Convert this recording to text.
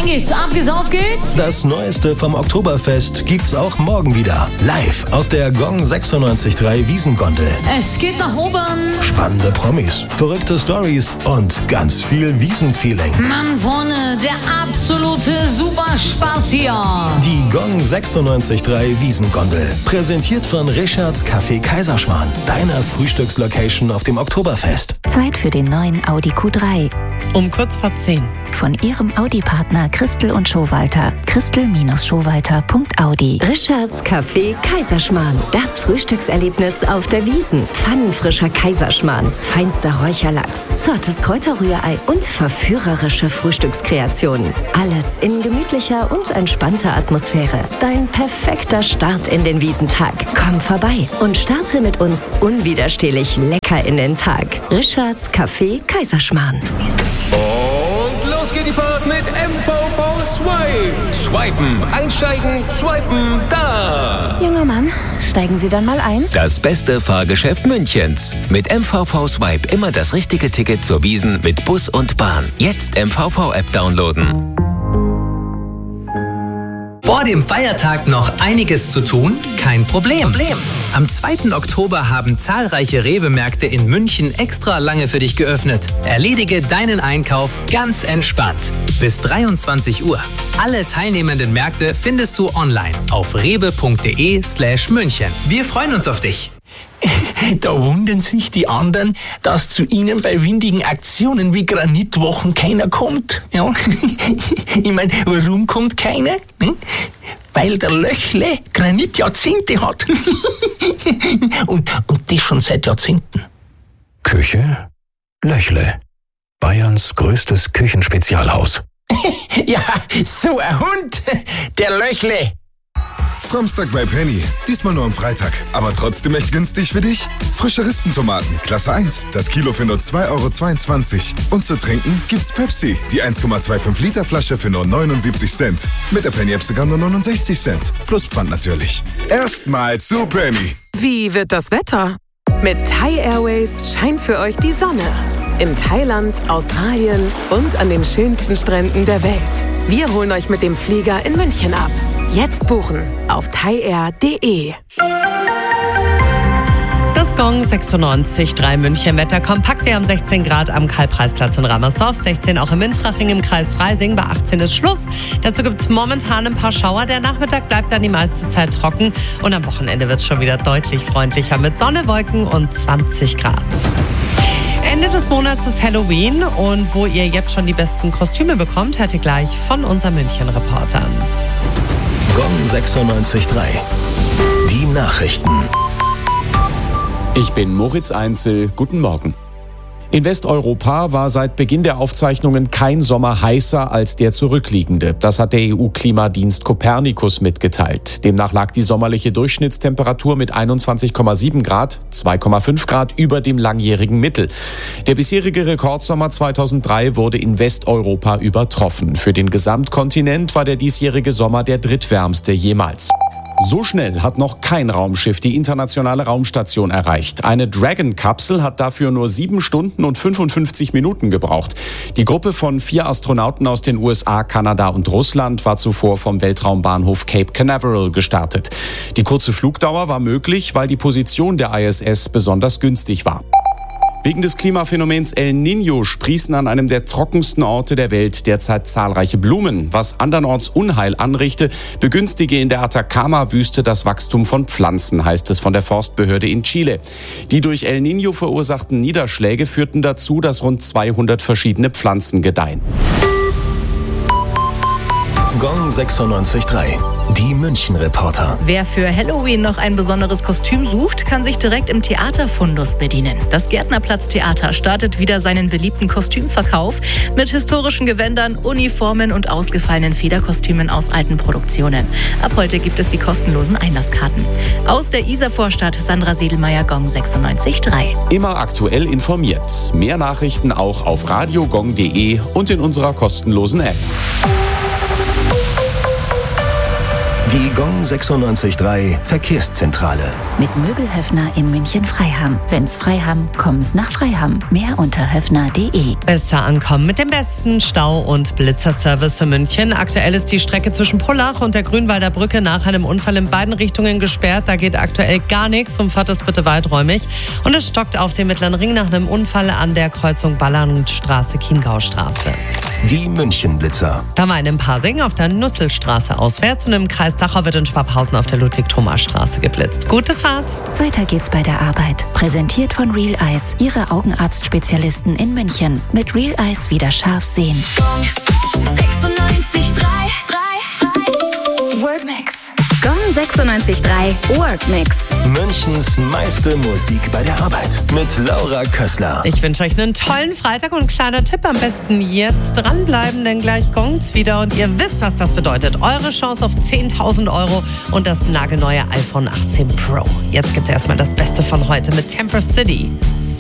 rein geht's, ab geht's, auf geht's. Das Neueste vom Oktoberfest gibt's auch morgen wieder. Live aus der Gong 96.3 Wiesengondel. Es geht nach oben. Spannende Promis, verrückte Stories und ganz viel Wiesenfeeling. Mann, vorne, der absolute Superspaß hier. Die Gong 96.3 Wiesengondel. Präsentiert von Richards Café Kaiserschmarrn. Deiner Frühstückslocation auf dem Oktoberfest. Zeit für den neuen Audi Q3. Um kurz vor 10. Von Ihrem Audi-Partner Christel und Schowalter. Christel-Schowalter.audi. Richards Café Kaiserschmarrn. Das Frühstückserlebnis auf der Wiesn. Pfannenfrischer Kaiserschmarrn, feinster Räucherlachs, zartes Kräuterrührei und verführerische Frühstückskreationen. Alles in gemütlicher und entspannter Atmosphäre. Dein perfekter Start in den Wiesentag. Komm vorbei und starte mit uns unwiderstehlich lecker in den Tag. Richards Café Kaiserschmarrn. Und los geht die Fahrt mit MVV Swipe. Swipen, einsteigen, swipen, da. Junger Mann, steigen Sie dann mal ein. Das beste Fahrgeschäft Münchens. Mit MVV Swipe immer das richtige Ticket zur Wiesn mit Bus und Bahn. Jetzt MVV-App downloaden. Vor dem Feiertag noch einiges zu tun? Kein Problem. Am 2. Oktober haben zahlreiche Rewe-Märkte in München extra lange für dich geöffnet. Erledige deinen Einkauf ganz entspannt. Bis 23 Uhr. Alle teilnehmenden Märkte findest du online auf rewe.de/München. Wir freuen uns auf dich. Da wundern sich die anderen, dass zu ihnen bei windigen Aktionen wie Granitwochen keiner kommt. Ja? Ich meine, warum kommt keiner? Weil der Löchle Granitjahrzehnte hat. und das schon seit Jahrzehnten. Küche Löchle. Bayerns größtes Küchenspezialhaus. Ja, so ein Hund, der Löchle. Samstag bei Penny. Diesmal nur am Freitag. Aber trotzdem echt günstig für dich. Frische Rispentomaten, Klasse 1. Das Kilo für nur 2,22 €. Und zu trinken gibt's Pepsi. Die 1,25 Liter Flasche für nur 79 Cent. Mit der Penny-App sogar nur 69 Cent. Plus Pfand natürlich. Erstmal zu Penny. Wie wird das Wetter? Mit Thai Airways scheint für euch die Sonne. In Thailand, Australien und an den schönsten Stränden der Welt. Wir holen euch mit dem Flieger in München ab. Jetzt buchen auf thaiair.de. Das Gong 96.3 München Wetter kompakt. Wir haben 16 Grad am Karl-Preis-Platz in Rammersdorf, 16 auch im Intraching im Kreis Freising. Bei 18 ist Schluss. Dazu gibt es momentan ein paar Schauer. Der Nachmittag bleibt dann die meiste Zeit trocken. Und am Wochenende wird es schon wieder deutlich freundlicher mit Sonne, Wolken und 20 Grad. Ende des Monats ist Halloween und wo ihr jetzt schon die besten Kostüme bekommt, hört ihr gleich von unseren München-Reportern. Gong 96.3. Die Nachrichten. Ich bin Moritz Einzel. Guten Morgen. In Westeuropa war seit Beginn der Aufzeichnungen kein Sommer heißer als der zurückliegende. Das hat der EU-Klimadienst Copernicus mitgeteilt. Demnach lag die sommerliche Durchschnittstemperatur mit 21,7 Grad, 2,5 Grad über dem langjährigen Mittel. Der bisherige Rekordsommer 2003 wurde in Westeuropa übertroffen. Für den Gesamtkontinent war der diesjährige Sommer der drittwärmste jemals. So schnell hat noch kein Raumschiff die internationale Raumstation erreicht. Eine Dragon-Kapsel hat dafür nur 7 Stunden und 55 Minuten gebraucht. Die Gruppe von 4 Astronauten aus den USA, Kanada und Russland war zuvor vom Weltraumbahnhof Cape Canaveral gestartet. Die kurze Flugdauer war möglich, weil die Position der ISS besonders günstig war. Wegen des Klimaphänomens El Niño sprießen an einem der trockensten Orte der Welt derzeit zahlreiche Blumen. Was andernorts Unheil anrichte, begünstige in der Atacama-Wüste das Wachstum von Pflanzen, heißt es von der Forstbehörde in Chile. Die durch El Niño verursachten Niederschläge führten dazu, dass rund 200 verschiedene Pflanzen gedeihen. Gong 96.3. Die München-Reporter. Wer für Halloween noch ein besonderes Kostüm sucht, kann sich direkt im Theaterfundus bedienen. Das Gärtnerplatz-Theater startet wieder seinen beliebten Kostümverkauf mit historischen Gewändern, Uniformen und ausgefallenen Federkostümen aus alten Produktionen. Ab heute gibt es die kostenlosen Einlasskarten. Aus der Isarvorstadt Sandra Siedelmeier, Gong 96.3. Immer aktuell informiert. Mehr Nachrichten auch auf radiogong.de und in unserer kostenlosen App. Die Gong 96.3 Verkehrszentrale. Mit Möbelhöfner in München-Freiham. Wenn's Freiham, kommt's nach Freiham. Mehr unter höfner.de. Besser ankommen mit dem besten Stau- und Blitzerservice für München. Aktuell ist die Strecke zwischen Pullach und der Grünwalder Brücke nach einem Unfall in beiden Richtungen gesperrt. Da geht aktuell gar nichts. Umfahrt es bitte weiträumig. Und es stockt auf dem Mittleren Ring nach einem Unfall an der Kreuzung Ballandstraße-Chiemgaustraße. Die München-Blitzer. Da war in Pasing auf der Nusselstraße auswärts und im Kreis Dachau wird in Schwabhausen auf der Ludwig-Thoma-Straße geblitzt. Gute Fahrt! Weiter geht's bei der Arbeit. Präsentiert von Real Eyes, Ihre Augenarztspezialisten in München. Mit Real Eyes wieder scharf sehen. 96.3 Workmix. Gong 96.3 Workmix. Münchens meiste Musik bei der Arbeit. Mit Laura Kössler. Ich wünsche euch einen tollen Freitag und ein kleiner Tipp. Am besten jetzt dranbleiben, denn gleich gongt's wieder und ihr wisst, was das bedeutet. Eure Chance auf 10.000 Euro und das nagelneue iPhone 18 Pro. Jetzt gibt's erstmal das Beste von heute mit Temper City.